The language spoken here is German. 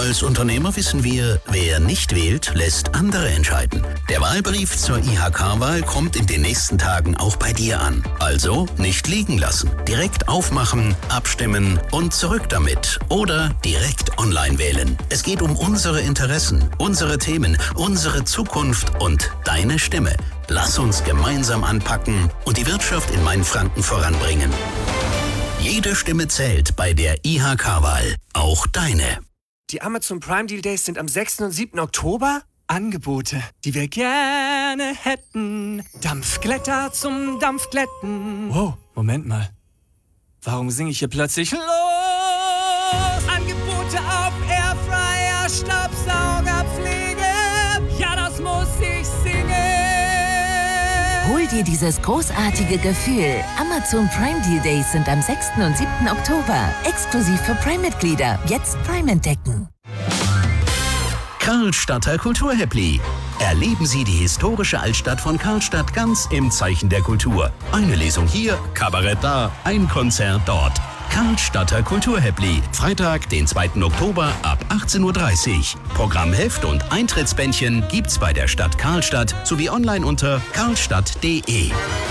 Als Unternehmer wissen wir, wer nicht wählt, lässt andere entscheiden. Der Wahlbrief zur IHK-Wahl kommt in den nächsten Tagen auch bei dir an. Also nicht liegen lassen. Direkt aufmachen, abstimmen und zurück damit. Oder direkt online wählen. Es geht um unsere Interessen, unsere Themen, unsere Zukunft und deine Stimme. Lass uns gemeinsam anpacken und die Wirtschaft in Mainfranken voranbringen. Jede Stimme zählt bei der IHK-Wahl. Auch deine. Die Amazon Prime Deal Days sind am 6. und 7. Oktober. Angebote, die wir gerne hätten. Dampfglätter zum Dampfglätten. Wow, Moment mal. Warum singe ich hier plötzlich los? Angebote auf Airfryer, Staubsaugerpflege. Ja, das muss ich singen. Hol dir dieses großartige Gefühl. Amazon Prime Deal Days sind am 6. und 7. Oktober. Exklusiv für Prime-Mitglieder. Jetzt Prime entdecken. Karlstadter Kulturhäppli. Erleben Sie die historische Altstadt von Karlstadt ganz im Zeichen der Kultur. Eine Lesung hier, Kabarett da, ein Konzert dort. Karlstadter Kulturhäppli. Freitag, den 2. Oktober ab 18:30 Uhr. Programmheft und Eintrittsbändchen gibt's bei der Stadt Karlstadt sowie online unter karlstadt.de.